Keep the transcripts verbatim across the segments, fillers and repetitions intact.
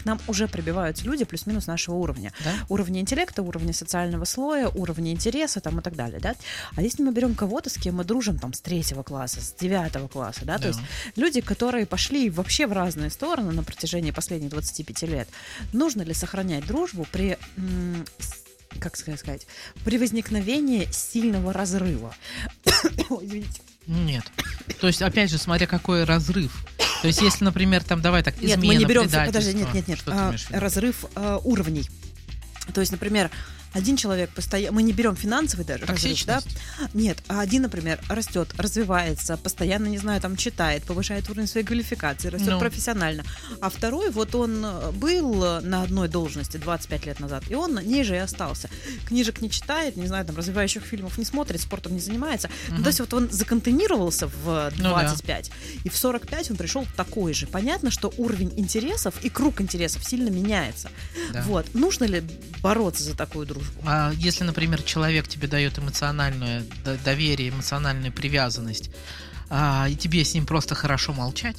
нам уже прибиваются люди плюс-минус нашего уровня. Да? Уровня интеллекта, уровня социального слоя, уровня интереса там, и так далее. Да? А если мы берем кого-то, с кем мы дружим там, с третьего класса, с девятого класса, да? Да. То есть люди, которые пошли вообще в разные стороны на протяжении последних двадцати пяти лет, нужно ли сохранять дружбу при... М- как сказать, при возникновении сильного разрыва? Ой, извините. Нет. То есть, опять же, смотря какой разрыв. То есть, если, например, там, давай так, измена, нет, мы не берем, предательство. подожди, нет, нет, нет, а, разрыв а, уровней. То есть, например, один человек постоянно, мы не берем финансовый даже разрыв, да? Нет, а один, например, растет, развивается, постоянно, не знаю, там читает, повышает уровень своей квалификации, растет ну. профессионально. А второй, вот он был на одной должности двадцать пять лет назад, и он ниже и остался. Книжек не читает, не знаю, там развивающих фильмов не смотрит, спортом не занимается. Угу. Ну, то есть вот он законтейнировался в двадцать пять, ну, да. и в сорок пять он пришел такой же. Понятно, что уровень интересов и круг интересов сильно меняется. Да. Вот. Нужно ли бороться за такую дружбу? А если, например, человек тебе дает эмоциональное доверие, эмоциональную привязанность, а, и тебе с ним просто хорошо молчать,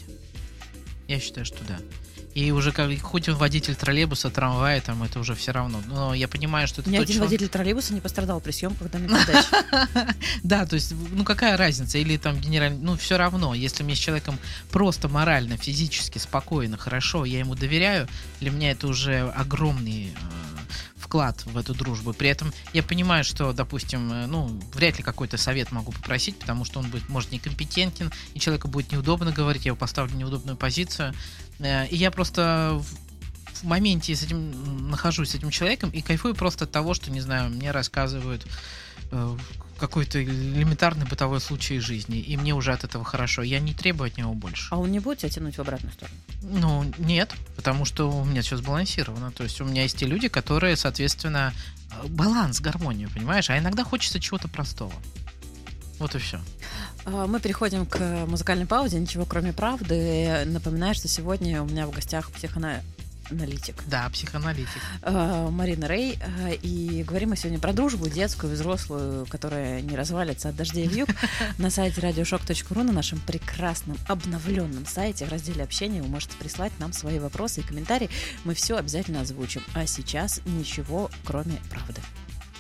я считаю, что да. И уже как, хоть он водитель троллейбуса, трамвая, там это уже все равно. Но я понимаю, что это Ни тот один человек... водитель троллейбуса не пострадал при съемках данной передачи. Да, то есть, ну какая разница? Или там генерально, ну все равно, если мне с человеком просто морально, физически спокойно, хорошо, я ему доверяю, для меня это уже огромный вклад в эту дружбу. При этом я понимаю, что, допустим, ну, вряд ли какой-то совет могу попросить, потому что он будет, может, некомпетентен, и человеку будет неудобно говорить, я его поставлю в неудобную позицию. И я просто в моменте с этим нахожусь с этим человеком и кайфую просто от того, что, не знаю, мне рассказывают какой-то элементарный бытовой случай жизни, и мне уже от этого хорошо. Я не требую от него больше. А он не будет тебя тянуть в обратную сторону? Ну, нет, потому что у меня все сбалансировано. То есть у меня есть те люди, которые, соответственно, баланс, гармонию, понимаешь? А иногда хочется чего-то простого. Вот и все. Мы переходим к музыкальной паузе. Ничего, кроме правды. Напоминаю, что сегодня у меня в гостях психоаналитик. Аналитик. Да, психоаналитик. Марина Рэй. И говорим мы сегодня про дружбу, детскую, взрослую, которая не развалится от дождей и вьюг. На сайте радиошок точка ру, на нашем прекрасном обновленном сайте, в разделе общения вы можете прислать нам свои вопросы и комментарии. Мы все обязательно озвучим. А сейчас ничего, кроме правды.